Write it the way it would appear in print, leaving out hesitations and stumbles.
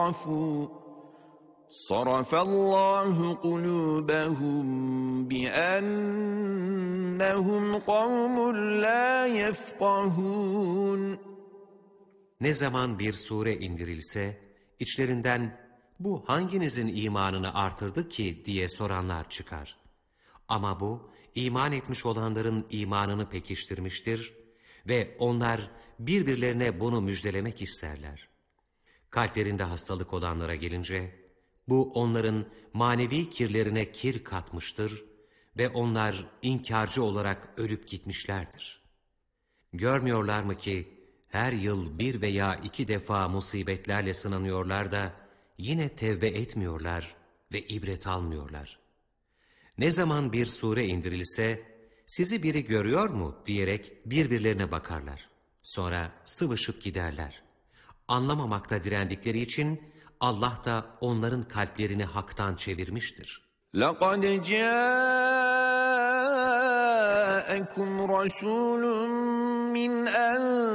صرف الله قلوبهم بأنهم قوم لا يفقهون. Ne zaman bir sure indirilse, içlerinden bu hanginizin imanını artırdı ki diye soranlar çıkar. Ama bu, iman etmiş olanların imanını pekiştirmiştir ve onlar birbirlerine bunu müjdelemek isterler. Kalplerinde hastalık olanlara gelince, bu onların manevi kirlerine kir katmıştır ve onlar inkarcı olarak ölüp gitmişlerdir. Görmüyorlar mı ki, her yıl 1 veya 2 defa musibetlerle sınanıyorlar da yine tevbe etmiyorlar ve ibret almıyorlar. Ne zaman bir sure indirilse, sizi biri görüyor mu diyerek birbirlerine bakarlar. Sonra sıvışıp giderler. Anlamamakta direndikleri için Allah da onların kalplerini haktan çevirmiştir. لَقَدْ جَاءَكُمْ رَسُولٌ مِّنْ